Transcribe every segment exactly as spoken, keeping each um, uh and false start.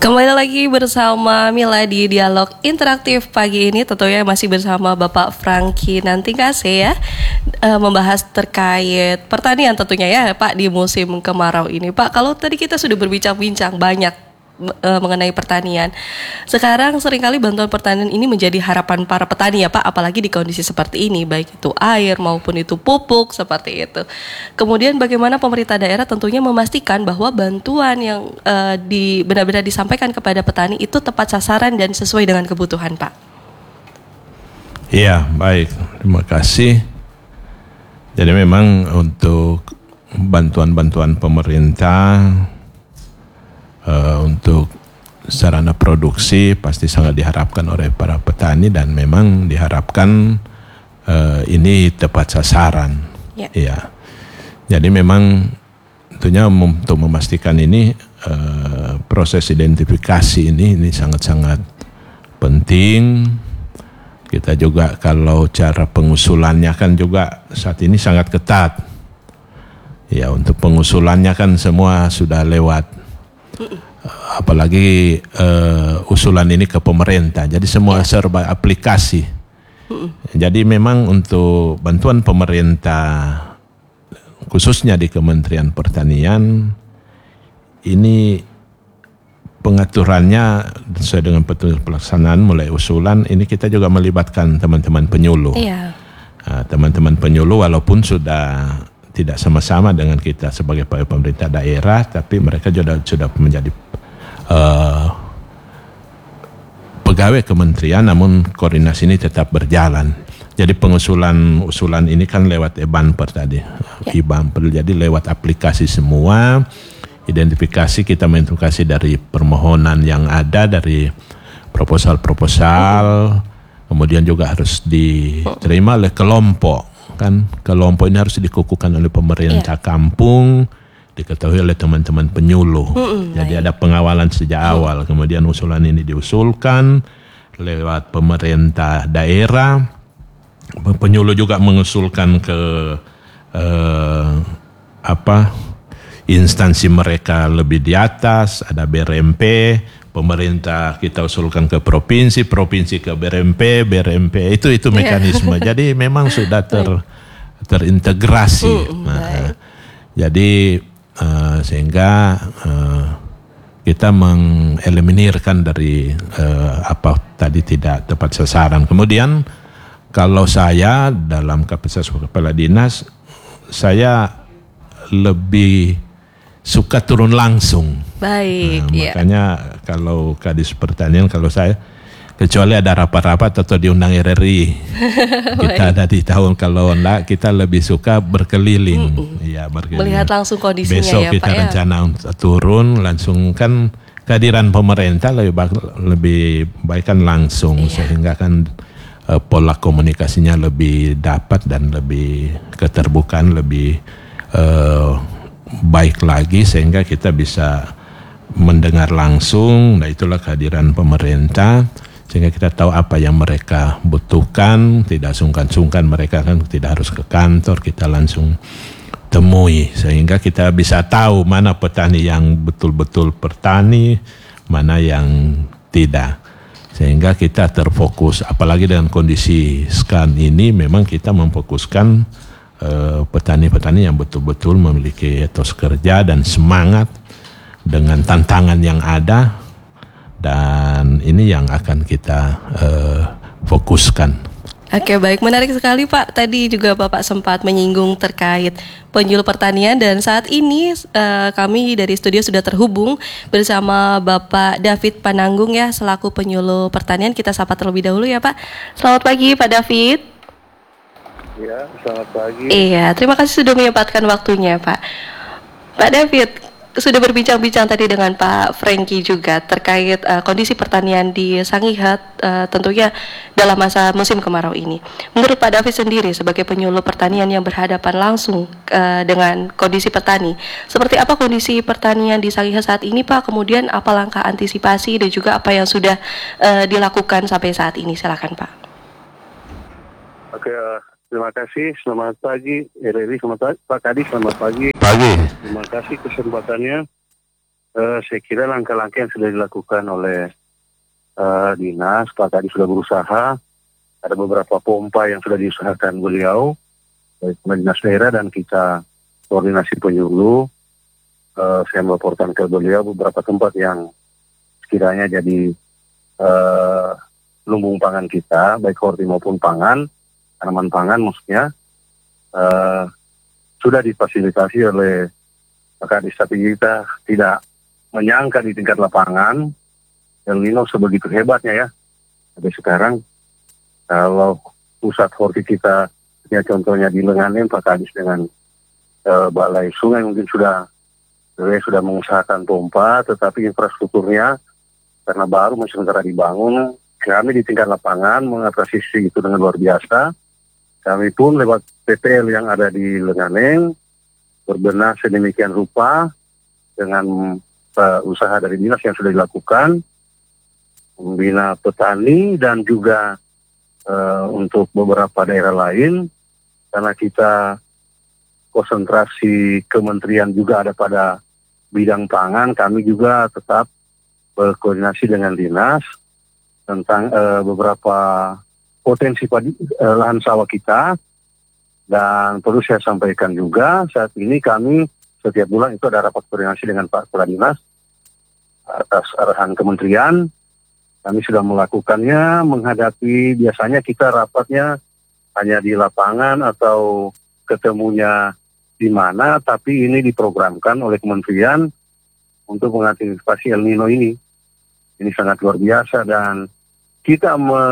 Kembali lagi bersama Mila di Dialog Interaktif pagi ini, tentunya masih bersama Bapak Franky Nantingkase ya, e, membahas terkait pertanian tentunya ya Pak di musim kemarau ini. Pak, kalau tadi kita sudah berbincang-bincang banyak e, mengenai pertanian, sekarang seringkali bantuan pertanian ini menjadi harapan para petani ya Pak, apalagi di kondisi seperti ini, baik itu air maupun itu pupuk seperti itu. Kemudian bagaimana pemerintah daerah tentunya memastikan bahwa bantuan yang uh, di, benar-benar disampaikan kepada petani itu tepat sasaran dan sesuai dengan kebutuhan, Pak? Iya, baik. Terima kasih. Jadi memang untuk bantuan-bantuan pemerintah uh, untuk sarana produksi pasti sangat diharapkan oleh para petani dan memang diharapkan uh, ini tepat sasaran. Ya. Iya. Jadi memang tentunya untuk memastikan ini uh, proses identifikasi ini ini sangat-sangat penting. Kita juga kalau cara pengusulannya kan juga saat ini sangat ketat. Ya, untuk pengusulannya kan semua sudah lewat. Apalagi uh, usulan ini ke pemerintah. Jadi semua serba aplikasi. Jadi memang untuk bantuan pemerintah khususnya di Kementerian Pertanian ini pengaturannya sesuai dengan petunjuk pelaksanaan mulai usulan ini kita juga melibatkan teman-teman penyuluh. Iya. Nah, teman-teman penyuluh walaupun sudah tidak sama-sama dengan kita sebagai pemerintah daerah, tapi mereka juga sudah menjadi uh, pegawai kementerian, namun koordinasi ini tetap berjalan. Jadi pengusulan usulan ini kan lewat e-Banper tadi, ya. e-Banper, jadi lewat aplikasi semua, identifikasi kita mengidentifikasi dari permohonan yang ada, dari proposal-proposal, oh. kemudian juga harus diterima oleh kelompok, kan kelompok ini harus dikukuhkan oleh pemerintah ya. kampung, diketahui oleh teman-teman penyuluh, mm-hmm. jadi ada pengawalan sejak mm. awal, kemudian usulan ini diusulkan lewat pemerintah daerah. Penyuluh juga mengusulkan ke eh, apa instansi mereka lebih di atas, ada B R M P, pemerintah kita usulkan ke provinsi, provinsi ke B R M P, B R M P itu itu mekanisme. Yeah. Jadi memang sudah ter terintegrasi. Mm, nah, jadi uh, sehingga uh, kita mengeliminirkan dari uh, apa tadi tidak tepat sasaran. Kemudian kalau saya dalam kapasitas kepala dinas, saya lebih suka turun langsung. Baik. Nah, yeah. Makanya kalau Kadis Pertanian, kalau saya kecuali ada rapat-rapat atau diundang R R I, kita ada di tahun, kalau enggak kita lebih suka berkeliling. Iya, berkeliling. Melihat langsung kondisinya. Besok ya, kita Pak, rencana ya? turun langsung, kan kehadiran pemerintah lebih baik, lebih baik kan langsung, yeah. sehingga kan pola komunikasinya lebih dapat dan lebih keterbukaan, lebih uh, baik lagi sehingga kita bisa mendengar langsung. Nah, itulah kehadiran pemerintah sehingga kita tahu apa yang mereka butuhkan, tidak sungkan-sungkan, mereka kan tidak harus ke kantor, kita langsung temui sehingga kita bisa tahu mana petani yang betul-betul petani, mana yang tidak. Sehingga kita terfokus, apalagi dengan kondisi sekarang ini memang kita memfokuskan uh, petani-petani yang betul-betul memiliki etos kerja dan semangat dengan tantangan yang ada, dan ini yang akan kita uh, fokuskan. Oke, baik, menarik sekali Pak. Tadi juga Bapak sempat menyinggung terkait penyuluh pertanian, dan saat ini uh, kami dari studio sudah terhubung bersama Bapak David Pananggung ya, selaku penyuluh pertanian. Kita sapa terlebih dahulu ya Pak. Selamat pagi Pak David. Ya, selamat pagi. Iya, terima kasih sudah menyempatkan waktunya Pak. Pak David, sudah berbincang-bincang tadi dengan Pak Franky juga terkait uh, kondisi pertanian di Sangihe uh, tentunya dalam masa musim kemarau ini. Menurut Pak David sendiri sebagai penyuluh pertanian yang berhadapan langsung uh, dengan kondisi petani, seperti apa kondisi pertanian di Sangihe saat ini Pak? Kemudian apa langkah antisipasi dan juga apa yang sudah uh, dilakukan sampai saat ini? Silakan Pak. Oke, uh, terima kasih. Selamat pagi, R R I. Selamat pagi, Pak Kadis. Selamat pagi. Pagi. Terima kasih kesempatannya. Eh, saya kira langkah-langkah yang sudah dilakukan oleh eh, dinas, Pak Kadis sudah berusaha. Ada beberapa pompa yang sudah diusahakan beliau, baik dinas daerah dan kita koordinasi penyuluh. Eh, saya melaporkan ke beliau beberapa tempat yang sekiranya jadi eh, lumbung pangan kita, baik horti maupun pangan, tanaman pangan maksudnya, eh, sudah difasilitasi oleh Pak Kadis, tapi kita tidak menyangka di tingkat lapangan El Nino sebegitu hebatnya ya. Tapi sekarang kalau pusat horti kita, ya contohnya di Lenganem, Pak Kadis dengan uh, balai sungai mungkin sudah sudah mengusahakan pompa, tetapi infrastrukturnya karena baru masih sementara dibangun. Kami di tingkat lapangan mengapresiasi itu dengan luar biasa. Kami pun lewat P P L yang ada di Lenganem berbenah sedemikian rupa dengan uh, usaha dari dinas yang sudah dilakukan, membina petani dan juga Uh, untuk beberapa daerah lain, karena kita konsentrasi kementerian juga ada pada bidang pangan, kami juga tetap berkoordinasi dengan dinas tentang uh, beberapa potensi padi, uh, lahan sawah kita. Dan perlu saya sampaikan juga, saat ini kami setiap bulan itu ada rapat koordinasi dengan Pak Kepala Dinas atas arahan kementerian. Kami sudah melakukannya menghadapi, biasanya kita rapatnya hanya di lapangan atau ketemunya di mana, tapi ini diprogramkan oleh kementerian untuk mengantisipasi El Nino ini. Ini sangat luar biasa dan kita me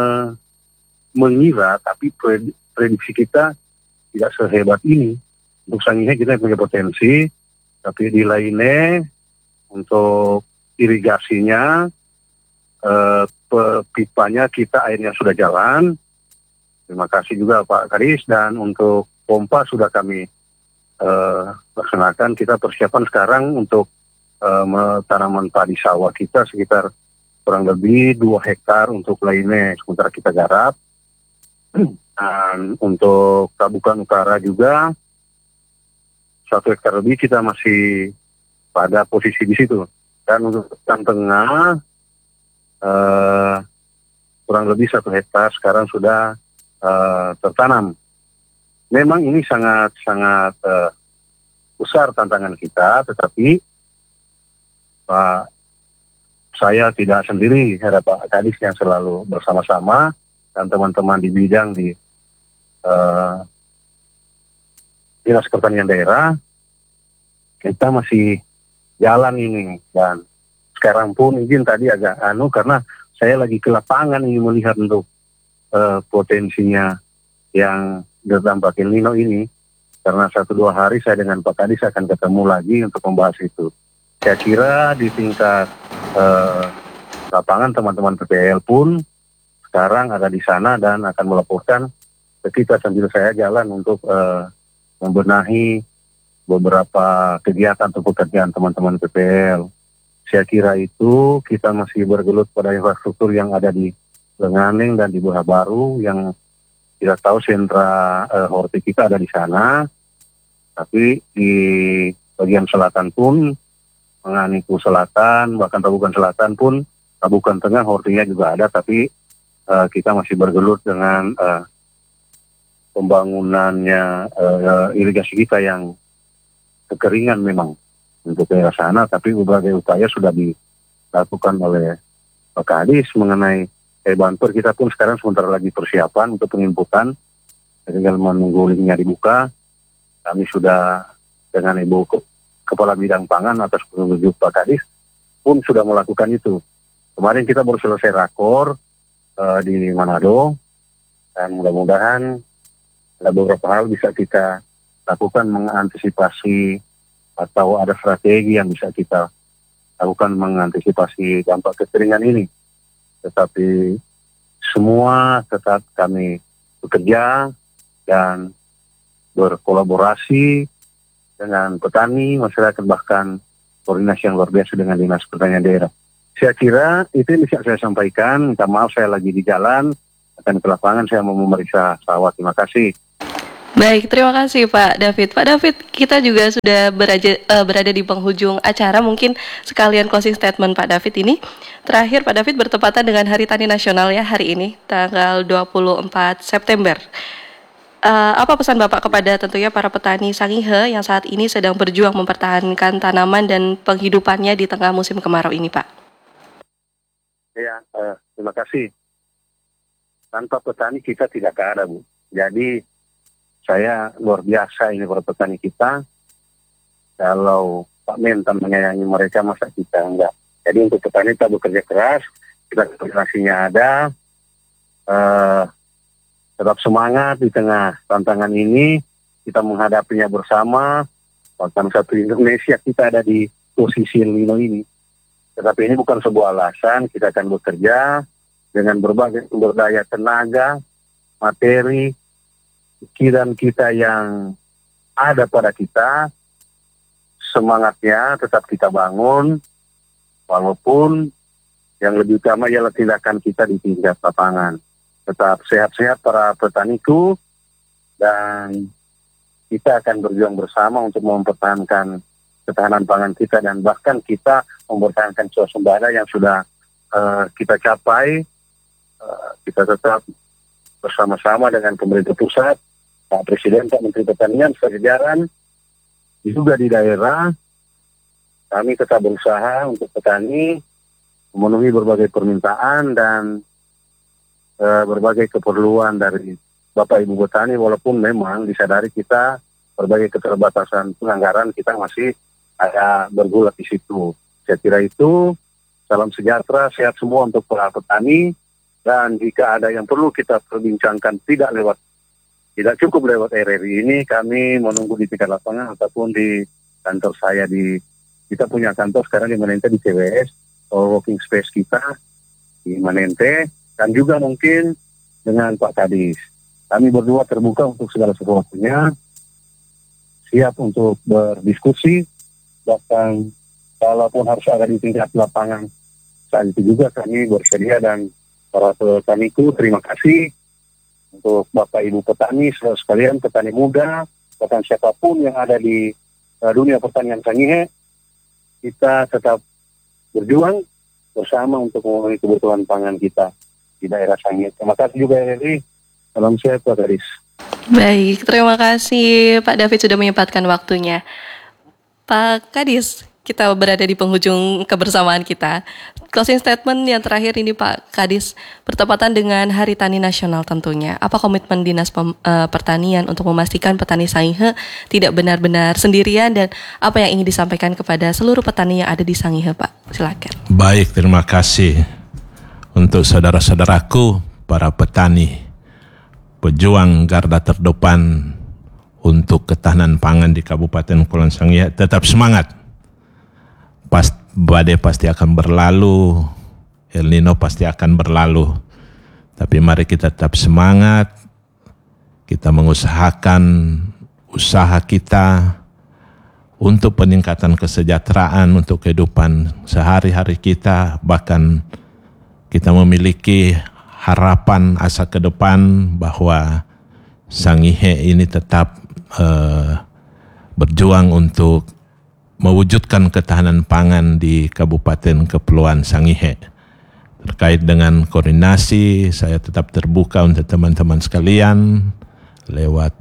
mengira, tapi prediksi kita tidak sehebat ini. Untuk sangihe kita punya potensi, tapi di lainnya untuk irigasinya, Uh, pipanya kita airnya sudah jalan. Terima kasih juga Pak Kadis, dan untuk pompa sudah kami uh, laksanakan. Kita persiapan sekarang untuk uh, tanaman padi sawah kita sekitar kurang lebih dua hektar untuk lainnya sementara kita garap. Dan untuk Kabupaten Utara juga satu hektar lebih kita masih pada posisi di situ. Dan untuk Kalimantan Tengah Uh, kurang lebih satu hektar sekarang sudah uh, tertanam. Memang ini sangat sangat uh, besar tantangan kita, tetapi Pak saya tidak sendiri, ada Pak Kadis yang selalu bersama-sama dan teman-teman di bidang di uh, Dinas Pertanian Daerah. Kita masih jalan ini, dan sekarang pun izin tadi agak anu karena saya lagi ke lapangan ingin melihat untuk uh, potensinya yang terdampak El Nino ini. Karena satu dua hari saya dengan Pak Kadis akan ketemu lagi untuk membahas itu. Saya kira di tingkat uh, lapangan teman-teman P P L pun sekarang ada di sana dan akan melaporkan ke kita sambil saya jalan untuk uh, membenahi beberapa kegiatan atau pekerjaan teman-teman P P L. Saya kira itu kita masih bergelut pada infrastruktur yang ada di Lenganem dan di Boha Baru, yang kita tahu sentra uh, horti kita ada di sana. Tapi di bagian selatan pun, Menganiku Selatan, bahkan Tabukan Selatan pun, Tabukan Tengah hortinya juga ada, tapi uh, kita masih bergelut dengan uh, pembangunannya uh, irigasi kita yang kekeringan memang untuk daerah sana, tapi berbagai upaya sudah dilakukan oleh Pak Kadis mengenai eh, bumper. Kita pun sekarang sebentar lagi persiapan untuk penginputan, tinggal menunggu linknya dibuka. Kami sudah dengan Ibu Kepala Bidang Pangan atas petunjuk Pak Kadis pun sudah melakukan itu. Kemarin kita baru selesai rakor uh, di Manado, dan mudah-mudahan ada beberapa hal bisa kita lakukan mengantisipasi atau ada strategi yang bisa kita lakukan mengantisipasi dampak kekeringan ini. Tetapi semua tetap kami bekerja dan berkolaborasi dengan petani, masyarakat, bahkan koordinasi yang luar biasa dengan Dinas Pertanian Daerah. Saya kira itu yang bisa saya sampaikan. Minta maaf saya lagi di jalan, akan ke lapangan, saya mau memeriksa sawah. Terima kasih. Baik, terima kasih Pak David. Pak David, kita juga sudah beraja, eh, berada di penghujung acara. Mungkin sekalian closing statement Pak David ini. Terakhir Pak David bertepatan dengan Hari Tani Nasional ya hari ini, tanggal dua puluh empat September. Eh, apa pesan Bapak kepada tentunya para petani Sangihe yang saat ini sedang berjuang mempertahankan tanaman dan penghidupannya di tengah musim kemarau ini, Pak? Ya, eh, terima kasih. Tanpa petani kita tidak ada, Bu. Jadi saya luar biasa ini para petani kita. Kalau Pak Mentan menyayangi mereka, masa kita enggak. Jadi untuk petani kita bekerja keras, kita koordinasinya ada, uh, tetap semangat di tengah tantangan ini, kita menghadapinya bersama. Bahkan satu Indonesia kita ada di posisi El Nino ini. Tetapi ini bukan sebuah alasan, kita akan bekerja dengan berbagai sumber daya tenaga, materi, pikiran kita yang ada pada kita, semangatnya tetap kita bangun, walaupun yang lebih utama ialah tindakan kita di tingkat lapangan. Tetap sehat-sehat para petaniku, dan kita akan berjuang bersama untuk mempertahankan ketahanan pangan kita, dan bahkan kita mempertahankan swasembada yang sudah uh, kita capai. Uh, kita tetap bersama-sama dengan pemerintah pusat, Pak Presiden, Pak Menteri Pertanian, sejajaran juga di daerah. Kami tetap berusaha untuk petani memenuhi berbagai permintaan dan e, berbagai keperluan dari Bapak Ibu petani, walaupun memang disadari kita berbagai keterbatasan penganggaran, kita masih ada bergulat di situ. Saya kira itu. Salam sejahtera, sehat semua untuk para petani, dan jika ada yang perlu kita perbincangkan tidak lewat Tidak cukup lewat R R I ini, kami menunggu di tingkat lapangan ataupun di kantor saya di, kita punya kantor sekarang di Manente di C W S, or working space kita di Manente, dan juga mungkin dengan Pak Kadis. Kami berdua terbuka untuk segala sesuatunya, siap untuk berdiskusi, bahkan walaupun harus ada di tingkat lapangan, saat itu juga kami bersedia. Dan para petaniku, terima kasih untuk Bapak Ibu petani, saudara sekalian, petani muda, bahkan siapapun yang ada di uh, dunia pertanian Sangihe, kita tetap berjuang bersama untuk memenuhi kebutuhan pangan kita di daerah Sangihe. Terima kasih juga R R I. Salam sehat, Pak Kadis. Baik, terima kasih Pak David sudah menyempatkan waktunya. Pak Kadis, kita berada di penghujung kebersamaan kita. Closing statement yang terakhir ini Pak Kadis, bertepatan dengan Hari Tani Nasional tentunya. Apa komitmen Dinas Pem, uh, Pertanian untuk memastikan petani Sangihe tidak benar-benar sendirian, dan apa yang ingin disampaikan kepada seluruh petani yang ada di Sangihe, Pak? Silakan. Baik, terima kasih untuk saudara-saudaraku, para petani, pejuang garda terdepan untuk ketahanan pangan di Kabupaten Kepulauan Sangihe. Tetap semangat. Pas, badai pasti akan berlalu, El Nino pasti akan berlalu. Tapi mari kita tetap semangat, kita mengusahakan usaha kita untuk peningkatan kesejahteraan, untuk kehidupan sehari-hari kita. Bahkan kita memiliki harapan asa ke depan bahwa Sangihe ini tetap uh, berjuang untuk mewujudkan ketahanan pangan di Kabupaten Kepulauan Sangihe. Terkait dengan koordinasi, saya tetap terbuka untuk teman-teman sekalian lewat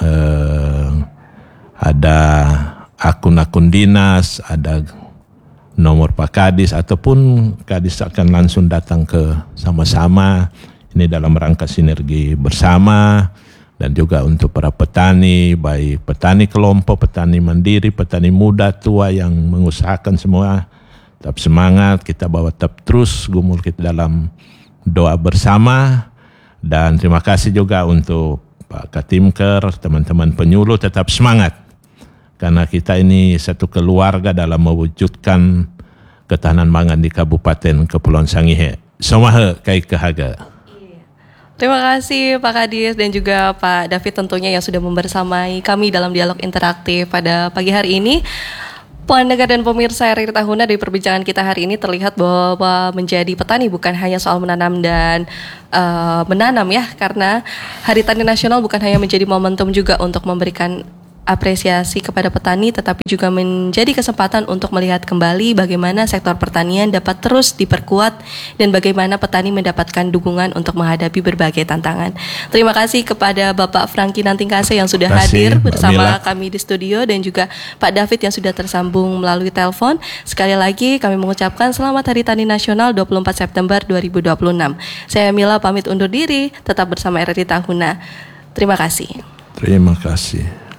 eh, ada akun-akun dinas, ada nomor Pak Kadis, ataupun Kadis akan langsung datang ke sama-sama. Ini dalam rangka sinergi bersama. Dan juga untuk para petani, baik petani kelompok, petani mandiri, petani muda, tua yang mengusahakan semua, tetap semangat, kita bawa tetap terus gumul kita dalam doa bersama. Dan terima kasih juga untuk Pak Katimker, teman-teman penyuluh, tetap semangat. Karena kita ini satu keluarga dalam mewujudkan ketahanan pangan di Kabupaten Kepulauan Sangihe. Samaha kai kehaga. Terima kasih Pak Kadis dan juga Pak David tentunya yang sudah membersamai kami dalam dialog interaktif pada pagi hari ini. Pendengar dan pemirsa R R I Tahuna, dari perbincangan kita hari ini terlihat bahwa menjadi petani bukan hanya soal menanam dan uh, menanam ya, karena Hari Tani Nasional bukan hanya menjadi momentum juga untuk memberikan apresiasi kepada petani, tetapi juga menjadi kesempatan untuk melihat kembali bagaimana sektor pertanian dapat terus diperkuat dan bagaimana petani mendapatkan dukungan untuk menghadapi berbagai tantangan. Terima kasih kepada Bapak Franky Nantingkase yang sudah Terima kasih, hadir Mbak bersama Mila. kami di studio, dan juga Pak David yang sudah tersambung melalui telepon. Sekali lagi kami mengucapkan selamat Hari Tani Nasional dua puluh empat September dua ribu dua puluh enam. Saya Mila pamit undur diri, tetap bersama R R I Tahuna. Terima kasih. Terima kasih.